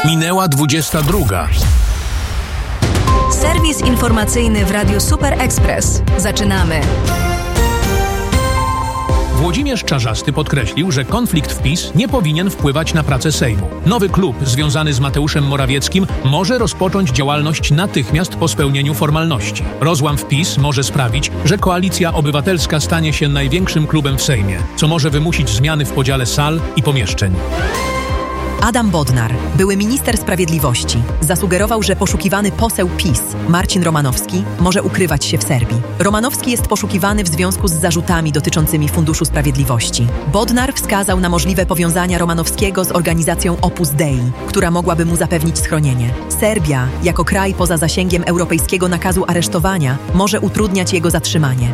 Minęła 22. Serwis informacyjny w Radiu Super Express. Zaczynamy. Włodzimierz Czarzasty podkreślił, że konflikt w PiS nie powinien wpływać na pracę Sejmu. Nowy klub związany z Mateuszem Morawieckim może rozpocząć działalność natychmiast po spełnieniu formalności. Rozłam w PiS może sprawić, że Koalicja Obywatelska stanie się największym klubem w Sejmie, co może wymusić zmiany w podziale sal i pomieszczeń. Adam Bodnar, były minister sprawiedliwości, zasugerował, że poszukiwany poseł PiS, Marcin Romanowski, może ukrywać się w Serbii. Romanowski jest poszukiwany w związku z zarzutami dotyczącymi Funduszu Sprawiedliwości. Bodnar wskazał na możliwe powiązania Romanowskiego z organizacją Opus Dei, która mogłaby mu zapewnić schronienie. Serbia, jako kraj poza zasięgiem europejskiego nakazu aresztowania, może utrudniać jego zatrzymanie.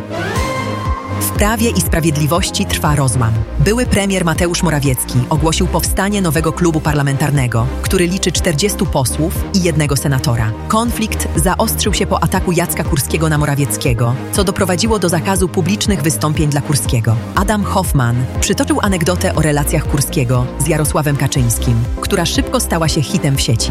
W Prawie i Sprawiedliwości trwa rozłam. Były premier Mateusz Morawiecki ogłosił powstanie nowego klubu parlamentarnego, który liczy 40 posłów i 1 senatora. Konflikt zaostrzył się po ataku Jacka Kurskiego na Morawieckiego, co doprowadziło do zakazu publicznych wystąpień dla Kurskiego. Adam Hoffman przytoczył anegdotę o relacjach Kurskiego z Jarosławem Kaczyńskim, która szybko stała się hitem w sieci.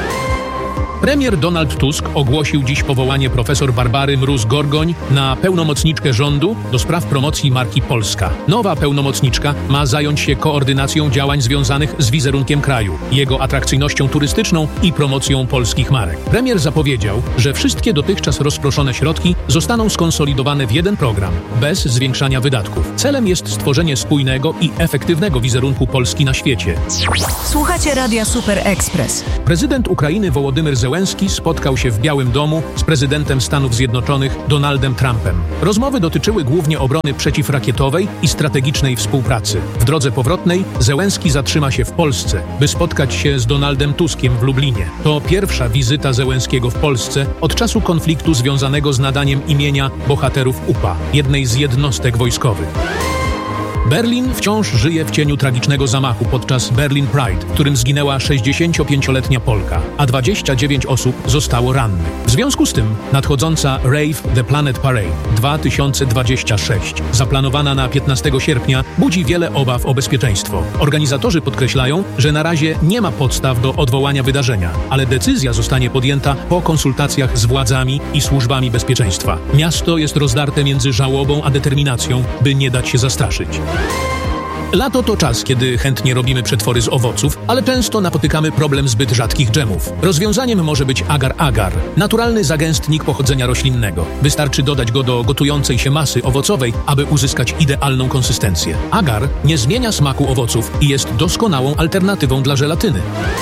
Premier Donald Tusk ogłosił dziś powołanie profesor Barbary Mróz-Gorgoń na pełnomocniczkę rządu do spraw promocji marki Polska. Nowa pełnomocniczka ma zająć się koordynacją działań związanych z wizerunkiem kraju, jego atrakcyjnością turystyczną i promocją polskich marek. Premier zapowiedział, że wszystkie dotychczas rozproszone środki zostaną skonsolidowane w jeden program, bez zwiększania wydatków. Celem jest stworzenie spójnego i efektywnego wizerunku Polski na świecie. Słuchacie Radia Super Express. Prezydent Ukrainy Wołodymyr Zełenski spotkał się w Białym Domu z prezydentem Stanów Zjednoczonych Donaldem Trumpem. Rozmowy dotyczyły głównie obrony przeciwrakietowej i strategicznej współpracy. W drodze powrotnej Zełenski zatrzyma się w Polsce, by spotkać się z Donaldem Tuskiem w Lublinie. To pierwsza wizyta Zełenskiego w Polsce od czasu konfliktu związanego z nadaniem imienia bohaterów UPA, jednej z jednostek wojskowych. Berlin wciąż żyje w cieniu tragicznego zamachu podczas Berlin Pride, w którym zginęła 65-letnia Polka, a 29 osób zostało rannych. W związku z tym nadchodząca Rave the Planet Parade 2026, zaplanowana na 15 sierpnia, budzi wiele obaw o bezpieczeństwo. Organizatorzy podkreślają, że na razie nie ma podstaw do odwołania wydarzenia, ale decyzja zostanie podjęta po konsultacjach z władzami i służbami bezpieczeństwa. Miasto jest rozdarte między żałobą a determinacją, by nie dać się zastraszyć. Lato to czas, kiedy chętnie robimy przetwory z owoców, ale często napotykamy problem zbyt rzadkich dżemów. Rozwiązaniem może być agar-agar, naturalny zagęstnik pochodzenia roślinnego. Wystarczy dodać go do gotującej się masy owocowej, aby uzyskać idealną konsystencję. Agar nie zmienia smaku owoców i jest doskonałą alternatywą dla żelatyny.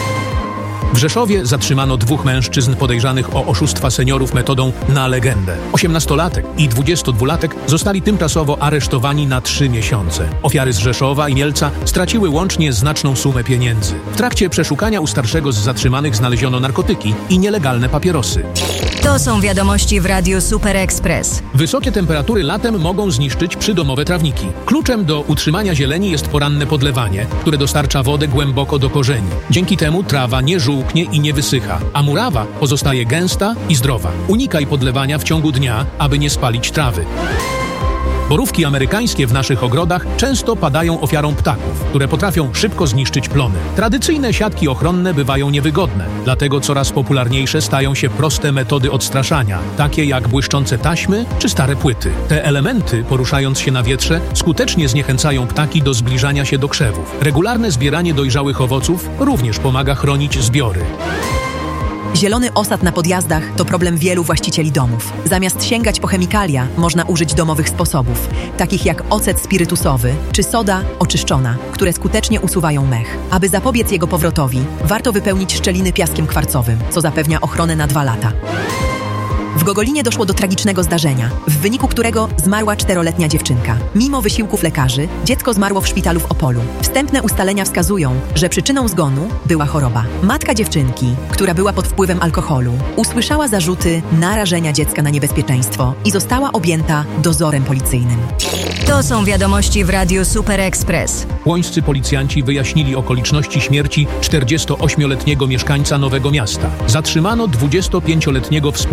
W Rzeszowie zatrzymano 2 mężczyzn podejrzanych o oszustwa seniorów metodą na legendę. 18-latek i 22-latek zostali tymczasowo aresztowani na 3 miesiące. Ofiary z Rzeszowa i Mielca straciły łącznie znaczną sumę pieniędzy. W trakcie przeszukania u starszego z zatrzymanych znaleziono narkotyki i nielegalne papierosy. To są wiadomości w Radiu Super Express. Wysokie temperatury latem mogą zniszczyć przydomowe trawniki. Kluczem do utrzymania zieleni jest poranne podlewanie, które dostarcza wodę głęboko do korzeni. Dzięki temu trawa nie żółknie i nie wysycha, a murawa pozostaje gęsta i zdrowa. Unikaj podlewania w ciągu dnia, aby nie spalić trawy. Borówki amerykańskie w naszych ogrodach często padają ofiarą ptaków, które potrafią szybko zniszczyć plony. Tradycyjne siatki ochronne bywają niewygodne, dlatego coraz popularniejsze stają się proste metody odstraszania, takie jak błyszczące taśmy czy stare płyty. Te elementy, poruszając się na wietrze, skutecznie zniechęcają ptaki do zbliżania się do krzewów. Regularne zbieranie dojrzałych owoców również pomaga chronić zbiory. Zielony osad na podjazdach to problem wielu właścicieli domów. Zamiast sięgać po chemikalia, można użyć domowych sposobów, takich jak ocet spirytusowy czy soda oczyszczona, które skutecznie usuwają mech. Aby zapobiec jego powrotowi, warto wypełnić szczeliny piaskiem kwarcowym, co zapewnia ochronę na 2 lata. W Gogolinie doszło do tragicznego zdarzenia, w wyniku którego zmarła 4-letnia dziewczynka. Mimo wysiłków lekarzy, dziecko zmarło w szpitalu w Opolu. Wstępne ustalenia wskazują, że przyczyną zgonu była choroba. Matka dziewczynki, która była pod wpływem alkoholu, usłyszała zarzuty narażenia dziecka na niebezpieczeństwo i została objęta dozorem policyjnym. To są wiadomości w Radiu Super Express. Łońscy policjanci wyjaśnili okoliczności śmierci 48-letniego mieszkańca Nowego Miasta. Zatrzymano 25-letniego współlokatora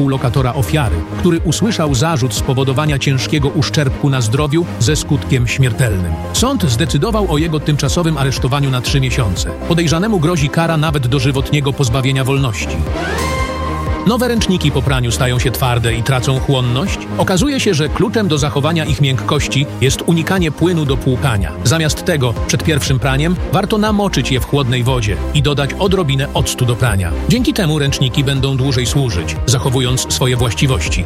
prokuratora ofiary, który usłyszał zarzut spowodowania ciężkiego uszczerbku na zdrowiu ze skutkiem śmiertelnym. Sąd zdecydował o jego tymczasowym aresztowaniu na 3 miesiące. Podejrzanemu grozi kara nawet dożywotniego pozbawienia wolności. Nowe ręczniki po praniu stają się twarde i tracą chłonność. Okazuje się, że kluczem do zachowania ich miękkości jest unikanie płynu do płukania. Zamiast tego, przed pierwszym praniem, warto namoczyć je w chłodnej wodzie i dodać odrobinę octu do prania. Dzięki temu ręczniki będą dłużej służyć, zachowując swoje właściwości.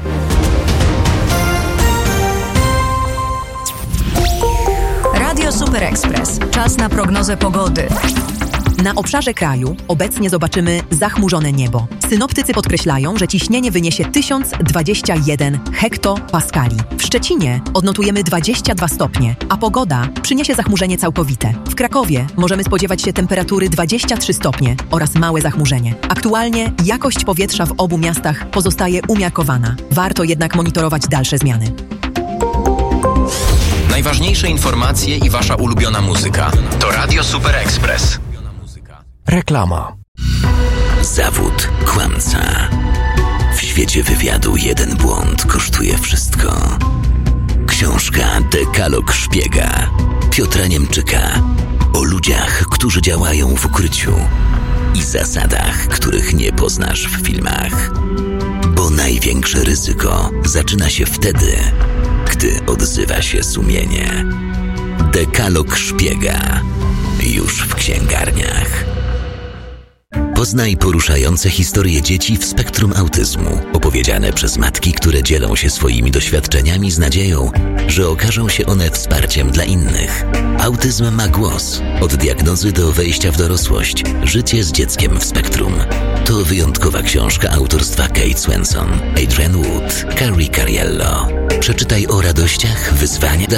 Radio Super Express. Czas na prognozę pogody. Na obszarze kraju obecnie zobaczymy zachmurzone niebo. Synoptycy podkreślają, że ciśnienie wyniesie 1021 hektopaskali. W Szczecinie odnotujemy 22 stopnie, a pogoda przyniesie zachmurzenie całkowite. W Krakowie możemy spodziewać się temperatury 23 stopnie oraz małe zachmurzenie. Aktualnie jakość powietrza w obu miastach pozostaje umiarkowana. Warto jednak monitorować dalsze zmiany. Najważniejsze informacje i wasza ulubiona muzyka to Radio Super Express. Reklama. Zawód kłamca. W świecie wywiadu jeden błąd kosztuje wszystko. Książka Dekalog szpiega Piotra Niemczyka o ludziach, którzy działają w ukryciu i zasadach, których nie poznasz w filmach. Bo największe ryzyko zaczyna się wtedy, gdy odzywa się sumienie. Dekalog szpiega już w księgarniach. Poznaj poruszające historie dzieci w spektrum autyzmu, opowiedziane przez matki, które dzielą się swoimi doświadczeniami z nadzieją, że okażą się one wsparciem dla innych. Autyzm ma głos. Od diagnozy do wejścia w dorosłość. Życie z dzieckiem w spektrum. To wyjątkowa książka autorstwa Kate Swenson, Adrienne Wood, Carrie Cariello. Przeczytaj o radościach, wyzwaniach